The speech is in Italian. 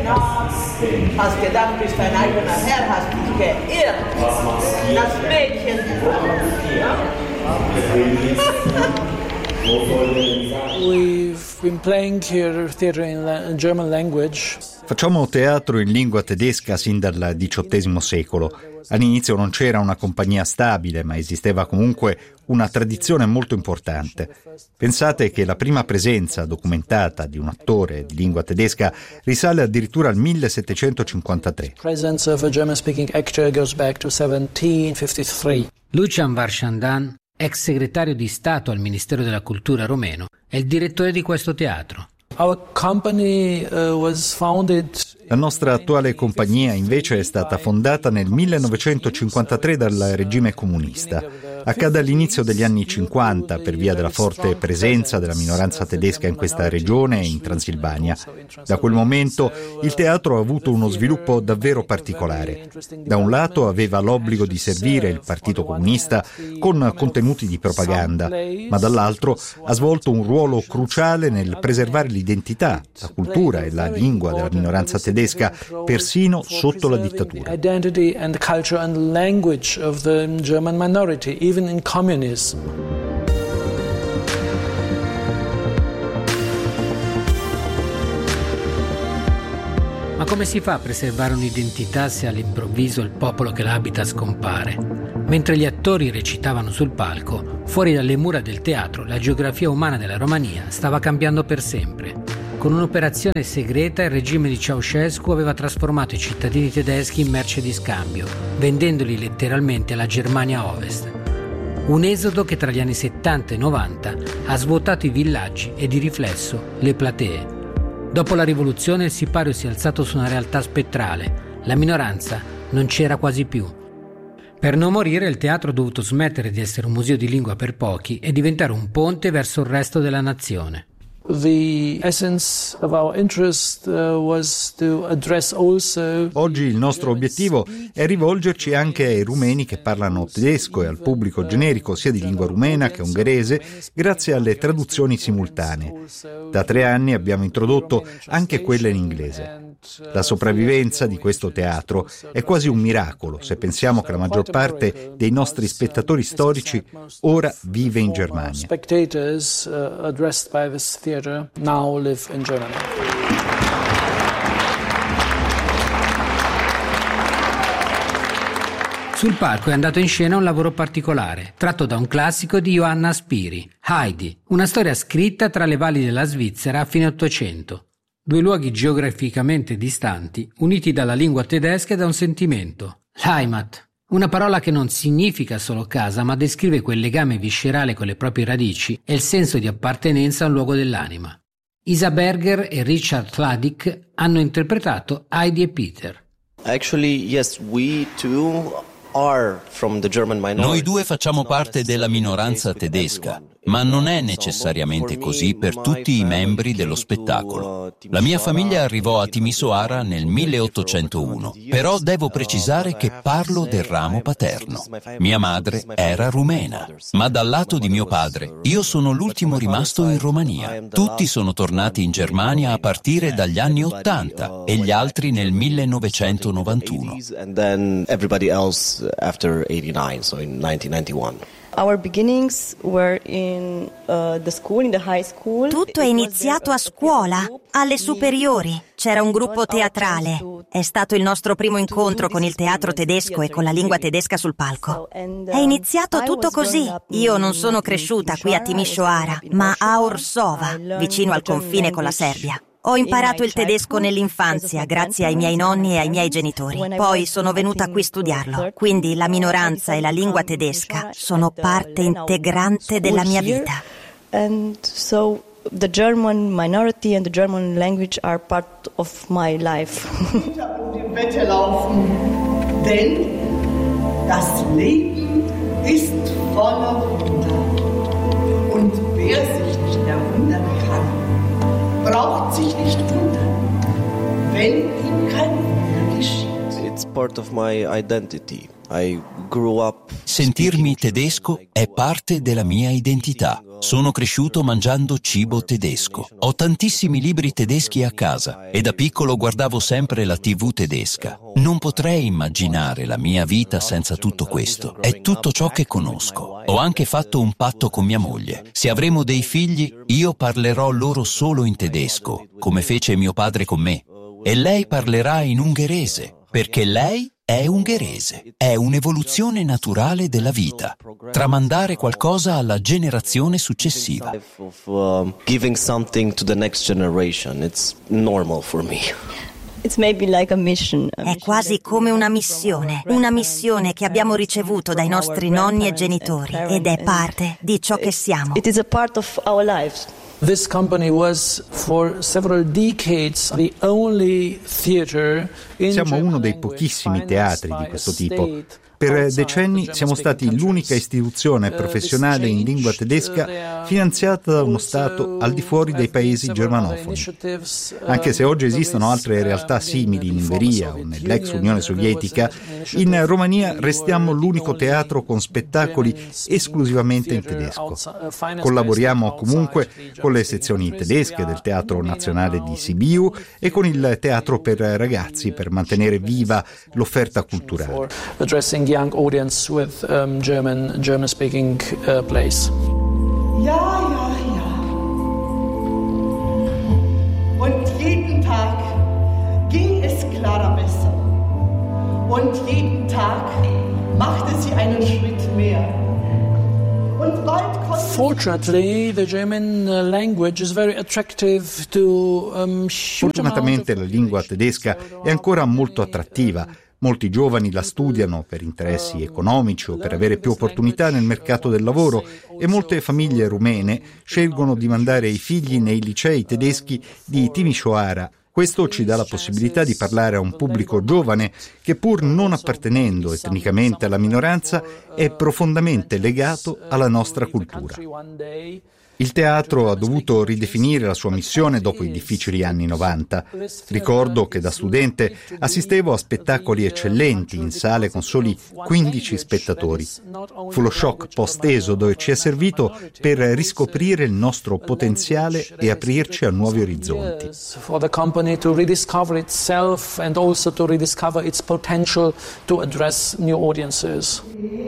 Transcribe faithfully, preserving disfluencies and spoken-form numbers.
Hast gedacht, bist dein eigener Herr, hast dich geirrt. Das Mädchen. We've been playing here theater in German language. Facciamo teatro in lingua tedesca sin dal diciottesimo secolo. All'inizio non c'era una compagnia stabile, ma esisteva comunque una tradizione molto importante. Pensate che la prima presenza documentata di un attore di lingua tedesca risale addirittura al millesettecentocinquantatré. Presence of a German-speaking actor goes back to seventeen fifty-three. Lucian Varshandan, ex segretario di Stato al Ministero della Cultura romeno, è il direttore di questo teatro. Our company uh, was founded. La nostra attuale compagnia invece è stata fondata nel millenovecentocinquantatré dal regime comunista. Accade all'inizio degli anni cinquanta per via della forte presenza della minoranza tedesca in questa regione e in Transilvania. Da quel momento il teatro ha avuto uno sviluppo davvero particolare. Da un lato aveva l'obbligo di servire il Partito Comunista con contenuti di propaganda, ma dall'altro ha svolto un ruolo cruciale nel preservare l'identità, la cultura e la lingua della minoranza tedesca, persino sotto la dittatura. Identity and culture and language of the German minority, even in communism. Ma come si fa a preservare un'identità se all'improvviso il popolo che la abita scompare? Mentre gli attori recitavano sul palco, fuori dalle mura del teatro, la geografia umana della Romania stava cambiando per sempre. Con un'operazione segreta il regime di Ceausescu aveva trasformato i cittadini tedeschi in merce di scambio, vendendoli letteralmente alla Germania Ovest. Un esodo che tra gli anni settanta e novanta ha svuotato i villaggi e di riflesso le platee. Dopo la rivoluzione il sipario si è alzato su una realtà spettrale. La minoranza non c'era quasi più. Per non morire il teatro ha dovuto smettere di essere un museo di lingua per pochi e diventare un ponte verso il resto della nazione. The essence of our interest uh, was to address also. Oggi il nostro obiettivo è rivolgerci anche ai rumeni che parlano tedesco e al pubblico generico sia di lingua rumena che ungherese grazie alle traduzioni simultanee. Da tre anni abbiamo introdotto anche quelle in inglese. La sopravvivenza di questo teatro è quasi un miracolo se pensiamo che la maggior parte dei nostri spettatori storici ora vive in Germania. Spectators uh, addressed by this theater now live in Germany. Sul palco è andato in scena un lavoro particolare, tratto da un classico di Johanna Spiri, Heidi, una storia scritta tra le valli della Svizzera a fine Ottocento. Due luoghi geograficamente distanti, uniti dalla lingua tedesca e da un sentimento, l'Heimat, una parola che non significa solo casa, ma descrive quel legame viscerale con le proprie radici e il senso di appartenenza a un luogo dell'anima. Isa Berger e Richard Hladik hanno interpretato Heidi e Peter. Actually, yes, we too are from the German minority. Noi due facciamo parte della minoranza tedesca, ma non è necessariamente così per tutti i membri dello spettacolo. La mia famiglia arrivò a Timisoara nel milleottocentouno, però devo precisare che parlo del ramo paterno. Mia madre era rumena, ma dal lato di mio padre io sono l'ultimo rimasto in Romania. Tutti sono tornati in Germania a partire dagli anni ottanta e gli altri nel millenovecentonovantuno. After eighty-nine, so in nineteen ninety-one. Our beginnings were in uh, the school, in the high school. Tutto è iniziato a scuola, alle superiori. C'era un gruppo teatrale. È stato il nostro primo incontro con il teatro tedesco e con la lingua tedesca sul palco. È iniziato tutto così. Io non sono cresciuta qui a Timisoara, ma a Orsova, vicino al confine con la Serbia. Ho imparato il tedesco nell'infanzia grazie ai miei nonni e ai miei genitori. Poi sono venuta qui a studiarlo. Quindi la minoranza e la lingua tedesca sono parte integrante della mia vita. And so the German minority and the German language are part of my life. Die Wette laufen, denn das Leben ist voller Wunder. Und wer sich nicht erwundern kann, braucht sich nicht wundern, wenn ihm kein Wunder geschieht. It's part of my identity. Sentirmi tedesco è parte della mia identità. Sono cresciuto mangiando cibo tedesco. Ho tantissimi libri tedeschi a casa e da piccolo guardavo sempre la tivù tedesca. Non potrei immaginare la mia vita senza tutto questo. È tutto ciò che conosco. Ho anche fatto un patto con mia moglie. Se avremo dei figli, io parlerò loro solo in tedesco, come fece mio padre con me. E lei parlerà in ungherese, perché lei è ungherese. È un'evoluzione naturale della vita. Tramandare qualcosa alla generazione successiva. Giving something to the next generation, it's normal for me. It's maybe like a mission. È quasi come una missione, una missione che abbiamo ricevuto dai nostri nonni e genitori ed è parte di ciò che siamo. It is a part of our lives. This company was for several decades the only theater in Siamo uno dei pochissimi teatri di questo tipo. Per decenni siamo stati l'unica istituzione professionale in lingua tedesca finanziata da uno Stato al di fuori dei paesi germanofoni. Anche se oggi esistono altre realtà simili in Ungheria o nell'ex Unione Sovietica, in Romania restiamo l'unico teatro con spettacoli esclusivamente in tedesco. Collaboriamo comunque con le sezioni tedesche del Teatro Nazionale di Sibiu e con il Teatro per Ragazzi per mantenere viva l'offerta culturale. young audience with um, German German speaking uh, plays. Ja, ja, ja. Und jeden Tag ging es Clara besser. Und jeden Tag machte sie einen Schritt mehr. Und bald konnte Fortunately, the German language is very attractive to um, Fortunatamente la lingua tedesca è ancora molto attrattiva. Molti giovani la studiano per interessi economici o per avere più opportunità nel mercato del lavoro e molte famiglie rumene scelgono di mandare i figli nei licei tedeschi di Timișoara. Questo ci dà la possibilità di parlare a un pubblico giovane che, pur non appartenendo etnicamente alla minoranza, è profondamente legato alla nostra cultura. Il teatro ha dovuto ridefinire la sua missione dopo i difficili anni novanta. Ricordo che da studente assistevo a spettacoli eccellenti in sale con soli quindici spettatori. Fu lo shock post-esodo e ci è servito per riscoprire il nostro potenziale e aprirci a nuovi orizzonti. For the company to rediscover itself and also to rediscover its potential to address new audiences.